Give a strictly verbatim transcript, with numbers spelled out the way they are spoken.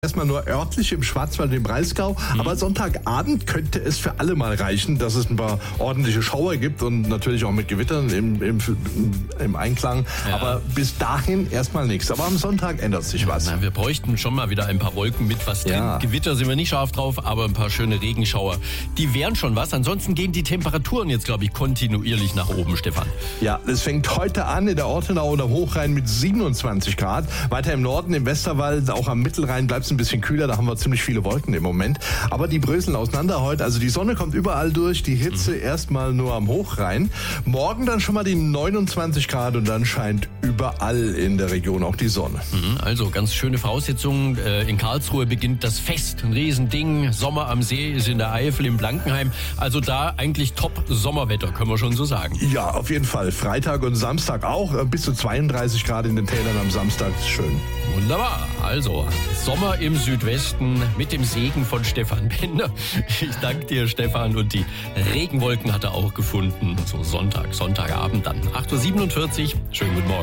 Erstmal nur örtlich im Schwarzwald und im Breisgau, mhm. aber Sonntagabend könnte es für alle mal reichen, dass es ein paar ordentliche Schauer gibt und natürlich auch mit Gewittern im, im, im Einklang. Ja. Aber bis dahin erstmal nichts. Aber am Sonntag ändert sich was. Na, wir bräuchten schon mal wieder ein paar Wolken mit was drin. Ja. Gewitter sind wir nicht scharf drauf, aber ein paar schöne Regenschauer, die wären schon was. Ansonsten gehen die Temperaturen jetzt, glaube ich, kontinuierlich nach oben, Stefan. Ja, es fängt heute an in der Ortenau und am Hochrhein mit siebenundzwanzig Grad. Weiter im Norden, im Westerwald, auch am Mittelrhein bleibt es ein bisschen kühler, da haben wir ziemlich viele Wolken im Moment. Aber die bröseln auseinander heute. Also die Sonne kommt überall durch, die Hitze mhm. erstmal nur am Hochrhein. Morgen dann schon mal die neunundzwanzig Grad und dann scheint überall in der Region auch die Sonne. Mhm, also ganz schöne Voraussetzungen. In Karlsruhe beginnt das Fest, ein Riesending. Sommer am See ist in der Eifel, im Blankenheim. Also da eigentlich Top-Sommerwetter, können wir schon so sagen. Ja, auf jeden Fall. Freitag und Samstag auch. Bis zu zweiunddreißig Grad in den Tälern am Samstag. Schön. Wunderbar. Also Sommer im Südwesten mit dem Segen von Stefan Bender. Ich danke dir, Stefan. Und die Regenwolken hat er auch gefunden. So Sonntag, Sonntagabend dann. acht Uhr siebenundvierzig. Schönen guten Morgen.